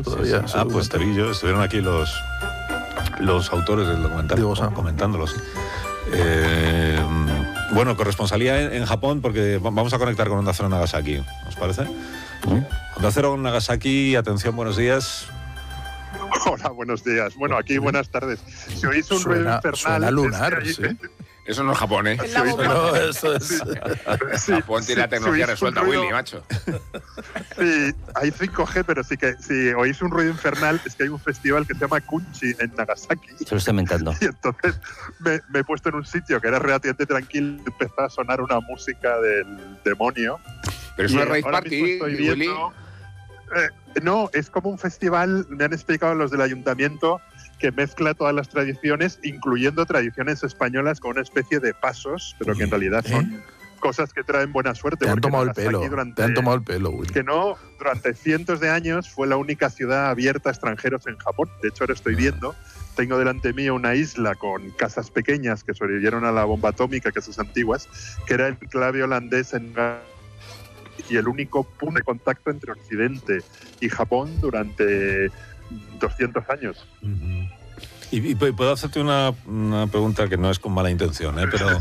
Tevillo todavía. Sí. Pues Tevillo, estuvieron aquí los autores del documental comentándolo, sí. Bueno, corresponsalía en Japón, porque vamos a conectar con Onda Cero Nagasaki, ¿os parece? Onda Cero Nagasaki, atención, buenos días. Hola, buenos días. Bueno, aquí buenas tardes. Si oís un ruido infernal... Suena lunar, es que sí. Eso no es Japón, ¿eh? No, eso es... Sí, Japón tiene la tecnología resuelta, Willy, macho. Sí, hay 5G, pero sí que si oís un ruido infernal es que hay un festival que se llama Kunchi en Nagasaki. Se lo estoy inventando. Y entonces me he puesto en un sitio que era relativamente tranquilo y empezó a sonar una música del demonio. Pero es una rave party, Willy. No, es como un festival, me han explicado los del ayuntamiento, que mezcla todas las tradiciones, incluyendo tradiciones españolas con una especie de pasos, pero que en realidad son cosas que traen buena suerte. Te han tomado el Nagasaki pelo, te han tomado el pelo, Willy. Que no, durante cientos de años fue la única ciudad abierta a extranjeros en Japón. De hecho, ahora estoy viendo, tengo delante mío una isla con casas pequeñas que sobrevivieron a la bomba atómica, casas antiguas, que era el enclave holandés y el único punto de contacto entre Occidente y Japón durante 200 años. Y puedo hacerte una pregunta que no es con mala intención, pero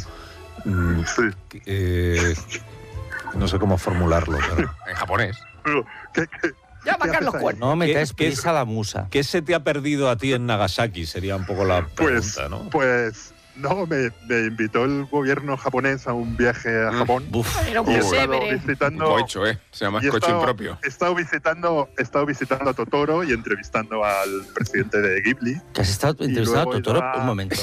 no sé cómo formularlo. Pero... En japonés. Llama a Carlos Cuerno. No metáis prisa a la musa. ¿Qué se te ha perdido a ti en Nagasaki? Sería un poco la pregunta, ¿no? Pues no, me invitó el gobierno japonés a un viaje a Japón. Era un visitando, un cocho, se llama coche impropio. He estado visitando a Totoro y entrevistando al presidente de Ghibli. ¿Que has estado entrevistando a Totoro? Un momento.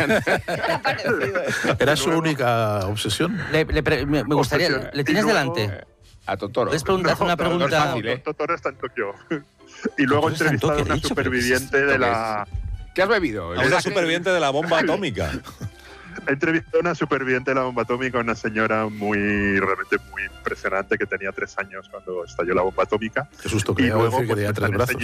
¿Era su única obsesión? Me gustaría... ¿Le tienes delante? A Totoro. ¿Puedes preguntar una pregunta? No es fácil, Totoro está en Tokio. Y luego he entrevistado a una superviviente de la... ¿Qué has bebido? Es la superviviente de la bomba atómica. He entrevistado a una superviviente de la bomba atómica, una señora realmente muy impresionante que tenía 3 años cuando estalló la bomba atómica. Qué susto, y luego que tenía 3 brazos.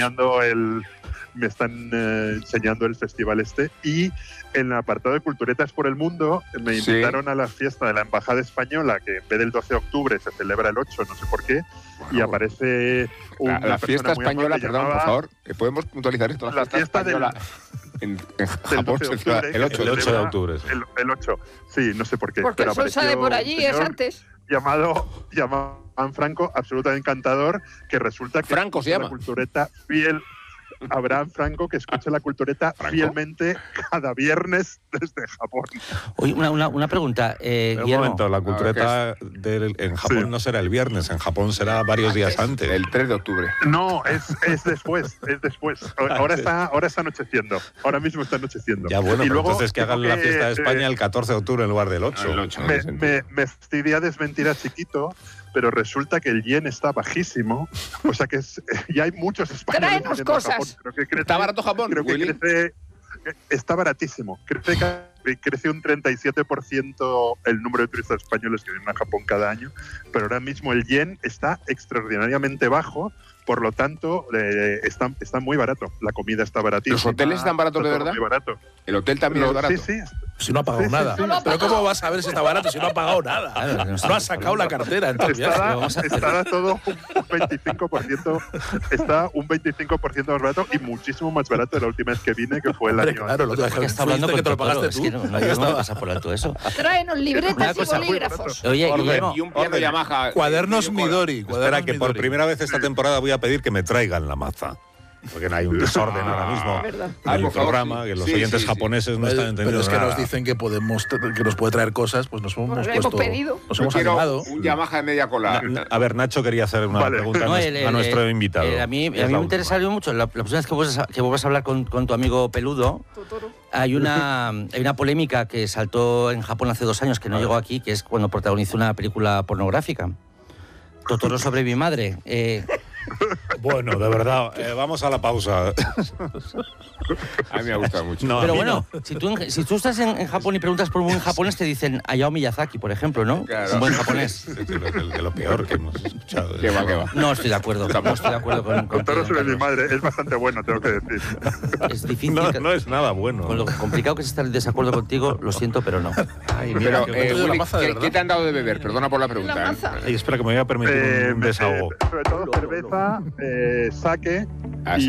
Me están enseñando el festival y en el apartado de Culturetas por el Mundo me invitaron a la fiesta de la Embajada Española, que en vez del 12 de octubre se celebra el 8, no sé por qué, y aparece la fiesta española, perdón, por favor, que podemos puntualizar esto. La fiesta española en Japón se celebra el 8 de octubre. El 8, sí, no sé por qué. Porque el sol sale por allí, es antes. Llamado Franco, absolutamente encantador, que resulta que Franco se llama. La cultureta fiel... Abraham Franco, que escucha la cultureta fielmente cada viernes desde Japón. Oye, una pregunta, un momento, la cultureta en Japón no será el viernes, en Japón será varios días antes. El 3 de octubre. No, es después, Ahora está anocheciendo, ahora mismo está anocheciendo. Ya bueno, y pero luego, entonces que hagan la fiesta de España el 14 de octubre en lugar del 8. El 8 me fastidia desmentir a Chiquito, pero resulta que el yen está bajísimo, o sea que ya hay muchos españoles. ¡Tráenos cosas! ¿Está barato Japón? Creo que está baratísimo. Crece un 37% el número de turistas españoles que vienen a Japón cada año, pero ahora mismo el yen está extraordinariamente bajo, por lo tanto está muy barato. La comida está baratísima. ¿Los hoteles están baratos de verdad? Muy barato. ¿El hotel también es barato? Sí. Si no ha pagado nada. Sí. Pero ¿cómo vas a ver si está barato si no ha pagado nada? No ha sacado la cartera. Entonces, está todo un 25%. Está un 25% más barato y muchísimo más barato de la última vez que vine, que fue el año. Claro, lo que está hablando que te lo pagaste tú. Es que no me pasa por alto eso. Tráenos libretas y bolígrafos. Oye, Guillermo, y un piano Yamaha. Cuadernos Midori. Espera, que por primera vez esta temporada voy a pedir que me traigan la maza. Porque hay un desorden ahora mismo en el programa, que los oyentes japoneses no están entendiendo. Pero es que nada. Nos dicen que nos puede traer cosas, pues nos hemos puesto. Nos hemos animado. Un Yamaha de media cola. A ver, Nacho quería hacer una pregunta a nuestro invitado. A mí me interesaría mucho, la próxima vez que vuelvas a hablar con tu amigo Peludo, hay una polémica que saltó en Japón hace 2 años, que no llegó aquí, que es cuando protagonizó una película pornográfica. Totoro sobre mi madre. Bueno, de verdad, vamos a la pausa. A mí me gusta mucho. No, pero bueno, si tú estás en Japón y preguntas por un buen japonés, te dicen Hayao Miyazaki, por ejemplo, ¿no? Claro. Un buen japonés. De lo peor que hemos escuchado. ¿Qué va? No estoy de acuerdo. No estoy de acuerdo con Totoro sobre mi madre es bastante bueno, tengo que decir. Es difícil. No es nada bueno. Con lo complicado que es estar en desacuerdo contigo, lo siento, pero no. Ay, mira, pero, Willy, ¿qué te han dado de beber? Perdona por la pregunta. Ay, espera, que me voy a permitir un desahogo. Sobre todo cerveza, sake